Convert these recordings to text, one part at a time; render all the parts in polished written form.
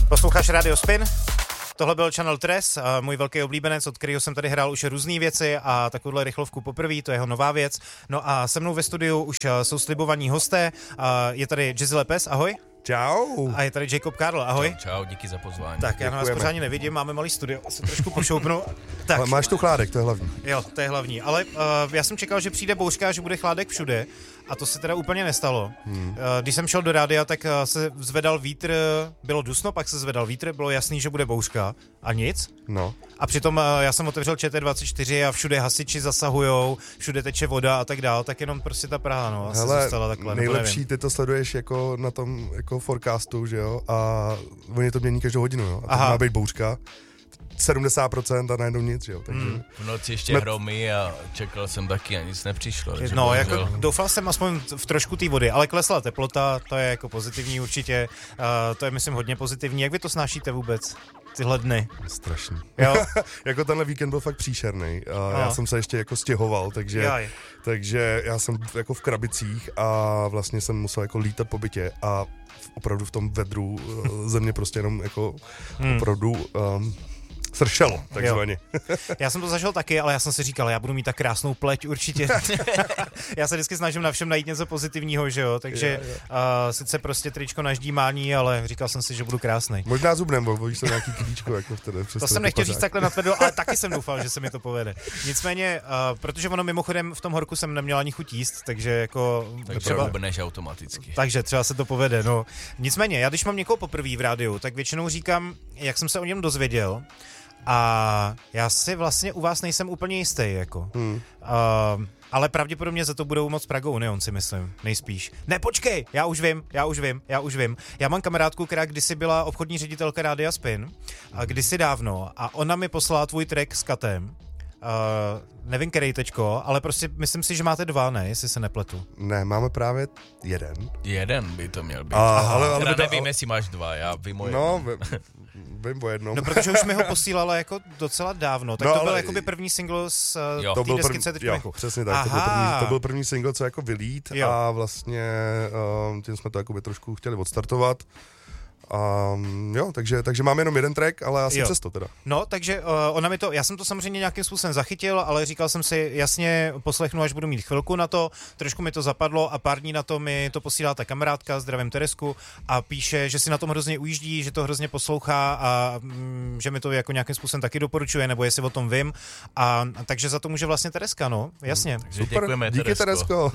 Posloucháš Radio Spin? Tohle byl Channel Tres, můj velký oblíbenec, od kterého jsem tady hrál už různý věci a takovouhle rychlovku poprvé, to je jeho nová věc. No a se mnou ve studiu už jsou slibovaní hosté, je tady Jizzy Lepes, ahoj. Čau. A je tady Jacob Karl, ahoj. Čau, díky za pozvání. Tak já na vás pořádně nevidím, máme malý studio, se trošku pošoupnu. Tak. Ale máš tu chládek, to je hlavní. Jo, to je hlavní, ale já jsem čekal, že přijde bouřka a že bude chládek všude a to se teda úplně nestalo. Když jsem šel do rádia, tak se zvedal vítr, bylo dusno, pak se zvedal vítr, bylo jasný, že bude bouřka a nic. No. A přitom já jsem otevřel ČT24 a všude hasiči zasahujou, všude teče voda a tak dál, tak jenom prostě ta Praha, no, asi zůstala takhle. Nejlepší, ty to sleduješ jako na tom jako forecastu, že jo, a oni to mění každou hodinu, jo, a to má být bouřka. 70% a najednou nic, jo. Takže... V noci ještě hromy a čekal jsem taky a nic nepřišlo. No, jako doufal jsem aspoň v trošku té vody, ale klesla teplota, to je jako pozitivní určitě, to je myslím hodně pozitivní. Jak vy to snášíte vůbec? Tyhle dny. Strašný. Jo. Jako tenhle víkend byl fakt příšerný. Já jsem se ještě jako stěhoval, takže já jsem jako v krabicích a vlastně jsem musel jako lítat po bytě a opravdu v tom vedru země prostě jenom jako opravdu sršelo, takzvaně. Já jsem to zažil taky, ale já jsem si říkal, já budu mít tak krásnou pleť určitě. Já se vždycky snažím na všem najít něco pozitivního, že jo, takže sice prostě tričko naždímání, ale říkal jsem si, že budu krásnej. Možná zubnem, bo bojíš se nějaký klíčko, jako v té. To jsem nechtěl říct takhle natvrdo, ale taky jsem doufal, že se mi to povede. Nicméně, protože ono mimochodem v tom horku jsem neměl ani chuť jíst, takže jako třeba hubneš automaticky. Takže třeba se to povede, no. Nicméně, já když mám někoho poprvé v rádiu, tak většinou říkám, jak jsem se o něm dozvěděl. A já si vlastně u vás nejsem úplně jistý, jako. Ale pravděpodobně za to budou moc Praga Union, si myslím, nejspíš. Ne, počkej, já už vím. Já mám kamarádku, která kdysi byla obchodní ředitelka Rádia Spin, a kdysi dávno, a ona mi poslala tvůj track s Katem. Nevím, který teďko, ale prostě myslím si, že máte dva, ne, jestli se nepletu. Ne, máme právě jeden. Jeden by to měl být. Ale nevím, jestli máš dva, já vím o jednom. No, vím o jednom. No, protože už mi ho posílala jako docela dávno, tak to byl jakoby první single z té desky Jo, přesně tak, to byl první single, co jako vylít a vlastně tím jsme to jakoby trošku chtěli odstartovat. Takže mám jenom jeden track, ale asi přesto teda. No, takže ona mi to, já jsem to samozřejmě nějakým způsobem zachytil, ale říkal jsem si, jasně poslechnu, až budu mít chvilku na to, trošku mi to zapadlo a pár dní na to mi to posílá ta kamarádka, zdravím Teresku, a píše, že si na tom hrozně ujíždí, že to hrozně poslouchá a že mi to jako nějakým způsobem taky doporučuje, nebo jestli o tom vím, a takže za to může vlastně Tereska, no, jasně. Super, děkujeme, díky Teresko.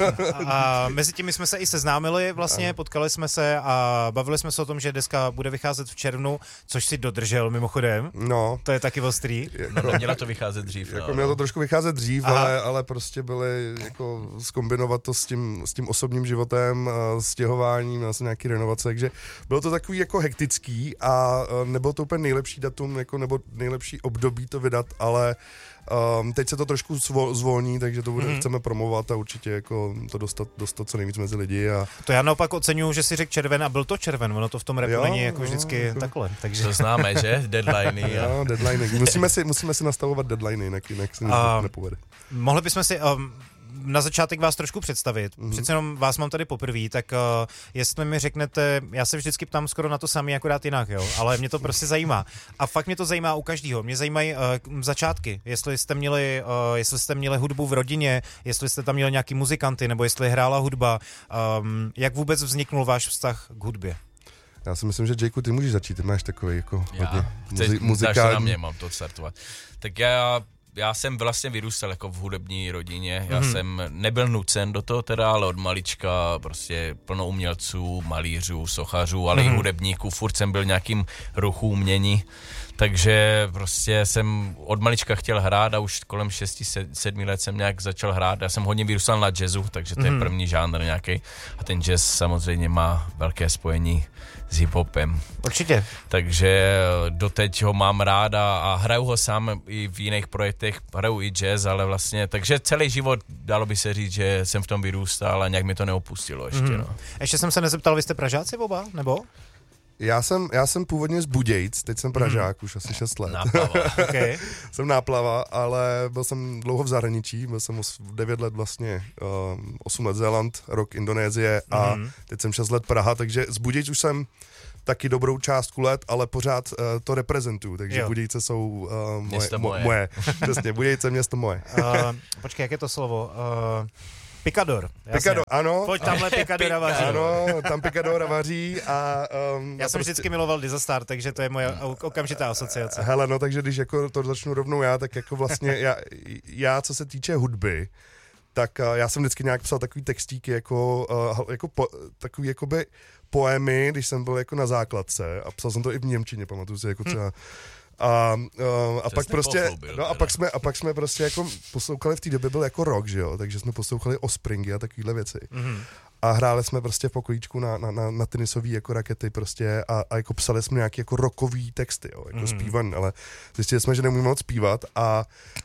A mezi tím jsme se i seznámili, vlastně potkali jsme se a bavili jsme se o tom, že deska bude vycházet v červnu, což si dodržel mimochodem. No. To je taky ostrý. No, nemělo to vycházet dřív. Jako mělo to trošku vycházet dřív, ale prostě byly jako zkombinovat to s tím osobním životem, stěhováním, vlastně nějaký renovace, takže bylo to takový jako hektický a nebylo to úplně nejlepší datum, jako, nebo nejlepší období to vydat, ale teď se to trošku zvolní, takže to chceme promovat a určitě jako to dostat co nejvíc mezi lidi. To já naopak oceňuju, že si řekl červen a byl to červen, ono to v tom rapu není jako vždycky jako... takhle. Takže... To známe, že? Deadliny. Jo, deadliny. Musíme si nastavovat deadliny, jinak se nepovede. Mohli bychom si... na začátek vás trošku představit. Přece jenom vás mám tady poprvé, tak jestli mi řeknete, já se vždycky ptám skoro na to samé, akorát jinak, jo, ale mě to prostě zajímá. A fakt mě to zajímá u každého. Mě zajímají začátky, jestli jste měli hudbu v rodině, jestli jste tam měli nějaký muzikanty, nebo jestli hrála hudba. Jak vůbec vzniknul váš vztah k hudbě? Já si myslím, že Jakeu, ty můžeš začít, ty máš takový jako hodně muzikální. Na mě mám to startovat. Tak já jsem vlastně vyrůstal jako v hudební rodině, já jsem nebyl nucen do toho teda, ale od malička prostě plno umělců, malířů, sochařů, ale i hudebníků, furt jsem byl nějakým ruchu umění, takže prostě jsem od malička chtěl hrát a už kolem 6-7 let jsem nějak začal hrát, já jsem hodně vyrůstal na jazzu, takže to je první žánr nějaký a ten jazz samozřejmě má velké spojení s hiphopem. Určitě. Takže doteď ho mám rád a hraju ho sám i v jiných projektech, hraju i jazz, ale vlastně, takže celý život dalo by se říct, že jsem v tom vyrůstal a nějak mi to neopustilo ještě. No. Ještě jsem se nezeptal, vy jste Pražáci oba, nebo? Já jsem původně z Budějc, teď jsem Pražák, už asi 6 let. Náplava. Okay. Jsem náplava, ale byl jsem dlouho v zahraničí, byl jsem 9 let vlastně, 8 let Zéland, rok Indonésie a teď jsem 6 let Praha, takže z Budějc už jsem taky dobrou částku let, ale pořád to reprezentuju, takže Budějce jsou moje. Přesně, Budějce město moje. Počkej, jak je to slovo? Pikador. Pikador, ano. Pojď tamhle Pikadora vaří. Ano, tam Pikadora vaří a... já jsem vždycky miloval Dizastar, takže to je moje okamžitá asociace. Hele, no takže když jako to začnu rovnou já, tak jako vlastně já co se týče hudby, tak já jsem vždycky nějak psal takový textíky takový jakoby poemy, když jsem byl jako na základce a psal jsem to i v němčině, pamatuju si jako třeba... A pak prostě, a pak jsme prostě jako poslouchali, v té době byl jako rock, že jo, takže jsme poslouchali Offspringy a takovýhle věci. Mm-hmm. A hráli jsme prostě v pokojíčku na tenisový jako rakety prostě a jako psali jsme nějaký jako rockový texty, jo, jako zpívaný, ale zjistili jsme, že nemůžeme moc zpívat a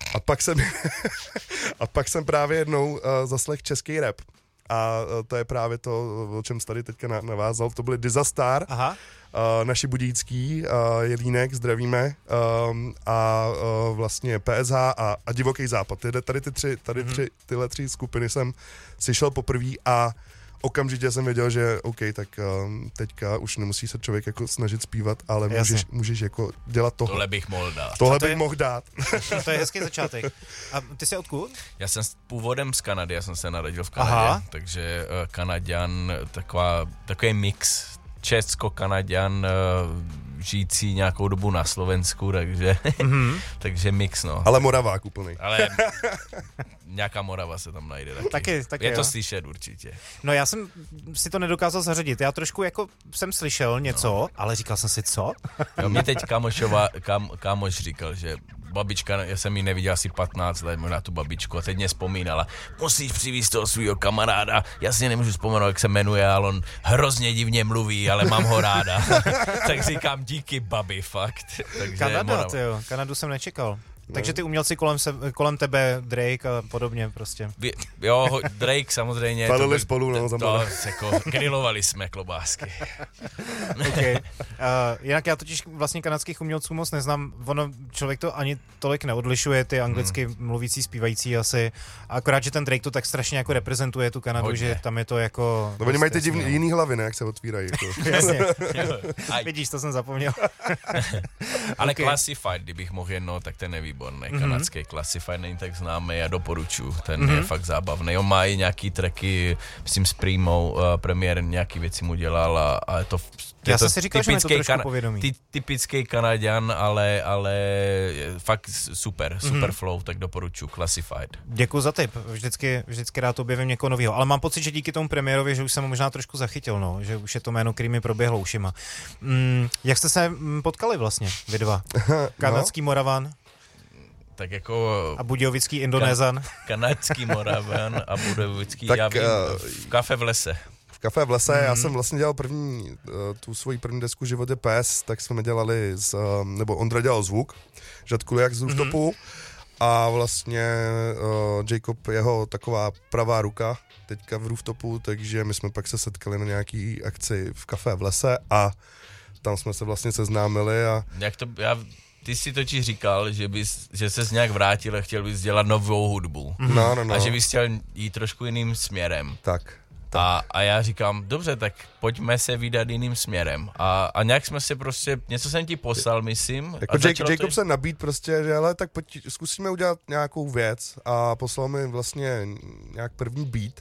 pak jsem právě jednou zaslech český rap. A to je právě to, o čem jsi tady teďka navázal, to byly Dizastar, naši budějický, Jelínek, zdravíme, a vlastně PSH a Divoký západ. Tyhle tři skupiny jsem slyšel poprvé a okamžitě jsem věděl, že OK, tak teďka už nemusí se člověk jako snažit zpívat, ale můžeš jako dělat tohle. Tohle bych mohl dát. Mohl dát. To je hezký začátek. A ty jsi odkud? Já jsem původem z Kanady, já jsem se narodil v Kanadě, takže Kanaďan, takový mix, Česko-Kanaďan, žijící nějakou dobu na Slovensku, takže mix, no. Ale Moravák úplný. Ale nějaká Morava se tam najde taky. Taky je to slyšet určitě. No já jsem si to nedokázal zařadit. Já trošku jako jsem slyšel něco, ale říkal jsem si co? Jo, mě teď kámoš říkal, že babička, já jsem ji neviděl asi 15 let, možná tu babičku, a teď mě vzpomínala, musíš přivést toho svýho kamaráda, já si nemůžu vzpomenout, jak se jmenuje, ale on hrozně divně mluví, ale mám ho ráda. Tak říkám, díky babi, fakt. Takže Kanada, tyjo, Kanadu jsem nečekal. Takže ty umělci kolem tebe, Drake a podobně prostě. Jo, Drake samozřejmě. Palili spolu, no. To jako grilovali jsme klobásky. Okay. Jinak já totiž vlastně kanadských umělců moc neznám. Člověk to ani tolik neodlišuje, ty anglicky mluvící, zpívající asi. Akorát, že ten Drake to tak strašně jako reprezentuje tu Kanadu, že tam je to jako... No oni mají ty jiný hlavy, ne, jak se otvírají. Jako. Jasně. Vidíš, to jsem zapomněl. Ale Classified, kdybych mohl jedno, tak ten nevýborný. Kanadský Classified není tak známý, já doporučuji, ten je fakt zábavný. On má i nějaký tracky, myslím s Primou, premiér nějaký věci mu dělal a je to... Já jsem si říkal, že mi to trošku povědomí. Typický Kanaďan, ale fakt super flow, tak doporučuji Classified. Děkuji za tip, vždycky rád objevím někoho nového, ale mám pocit, že díky tomu premiérovi, že už jsem možná trošku zachytil, no, že už je to jméno, který mi proběhlo ušima. Jak jste se potkali vlastně, vy dva? Kanadský Moravan? Tak jako... A budějovický Indonézan? Kanadský Moravan a budějovický, já vím, v Kafe v lese. V Kafe v lese, já jsem vlastně dělal tu svoji první desku Život je pes, tak jsme dělali, nebo Ondra dělal zvuk, Žad Kuliak z Rooftopu a vlastně Jacob jeho taková pravá ruka teďka v Rooftopu, takže my jsme pak se setkali na nějaký akci v Kafe v lese a tam jsme se vlastně seznámili a... Ty jsi totiž říkal, že ses nějak vrátil a chtěl bys dělat novou hudbu. No. A že bys chtěl jít trošku jiným směrem. Tak. A já říkám, dobře, tak pojďme se vydat jiným směrem. A nějak jsme se prostě, něco jsem ti poslal, myslím. Jako Jacob se nabít prostě, že ale tak zkusíme udělat nějakou věc a poslal mi vlastně nějak první beat.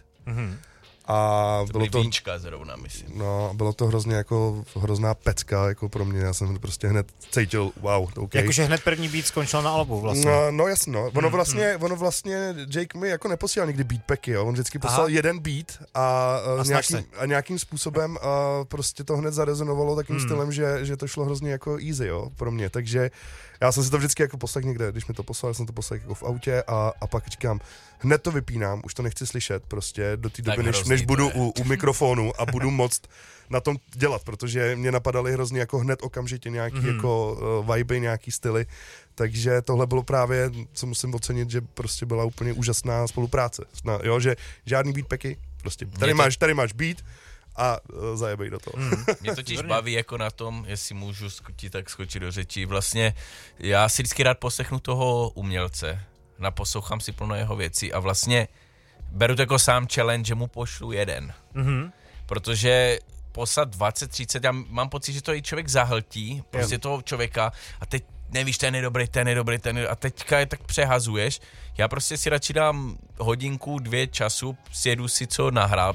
A bylo to víčka zrovna, myslím. No, bylo to hrozně jako hrozná pecka jako pro mě, já jsem prostě hned cítil, wow, OK. Jakože hned první beat skončil na albu vlastně. No jasno, ono vlastně Jake mi jako neposílal nikdy beatpacky, jo, on vždycky poslal jeden beat a nějakým způsobem prostě to hned zarezonovalo takým stylem, že to šlo hrozně jako easy, jo, pro mě, takže já jsem si to vždycky jako poslal někde, když mi to poslal, jsem to poslal jako v autě a pak říkám, hned to vypínám, už to nechci slyšet prostě do té doby, než budu u mikrofonu a budu moct na tom dělat, protože mě napadaly hrozně jako hned okamžitě nějaký jako vibe, nějaký styly, takže tohle bylo právě, co musím ocenit, že prostě byla úplně úžasná spolupráce, jo, že žádný beatpacky, prostě tady máš beat, a zajebej do toho. Mě totiž baví jako na tom, jestli můžu tak skočit do řečí. Vlastně já si vždycky rád poslechnu toho umělce, naposlouchám si plno jeho věcí a vlastně beru to jako sám challenge, že mu pošlu jeden. Protože poslat 20, 30, já mám pocit, že to i člověk zahltí, prostě toho člověka a teď nevíš, ten je dobrý, a teďka je tak přehazuješ. Já prostě si radši dám hodinku, 2 času, sjedu si co nahrát,